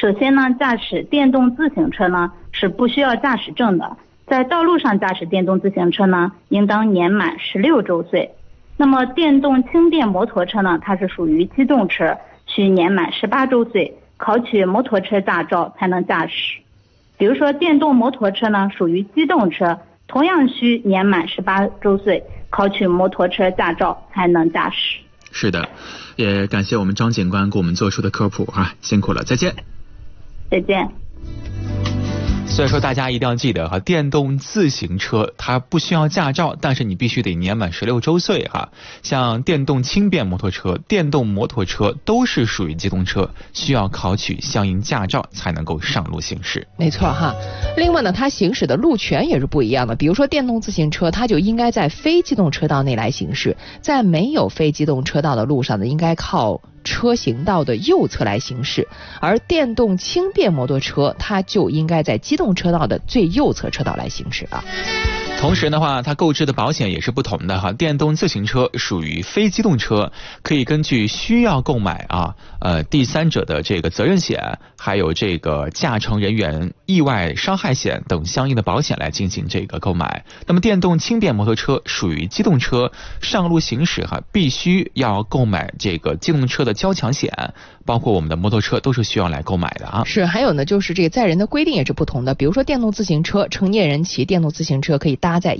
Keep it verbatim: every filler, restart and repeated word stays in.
首先呢，驾驶电动自行车呢是不需要驾驶证的，在道路上驾驶电动自行车呢，应当年满十六周岁。那么电动轻便摩托车呢，它是属于机动车，需年满十八周岁，考取摩托车驾照才能驾驶。比如说电动摩托车呢，属于机动车，同样需年满十八周岁，考取摩托车驾照才能驾驶。 是的，也感谢我们张警官给我们做出的科普啊，辛苦了，再见。 再见。 所以说大家一定要记得哈，电动自行车它不需要驾照，但是你必须得年满十六周岁哈。像电动轻便摩托车、电动摩托车都是属于机动车，需要考取相应驾照才能够上路行驶。 没错哈。另外呢，它行驶的路权也是不一样的。比如说电动自行车，它就应该在非机动车道内来行驶，在没有非机动车道的路上呢，应该靠车行道的右侧来行驶，而电动轻便摩托车它就应该在机动车道的最右侧车道来行驶啊。 同时的话，它购置的保险也是不同的哈。电动自行车属于非机动车，可以根据需要购买啊，呃，第三者的这个责任险，还有这个驾乘人员意外伤害险等相应的保险来进行这个购买。那么电动轻便摩托车属于机动车，上路行驶哈，必须要购买这个机动车的交强险，包括我们的摩托车都是需要来购买的啊。 是，还有呢，就是这个载人的规定也是不同的。比如说电动自行车，成年人骑电动自行车可以搭载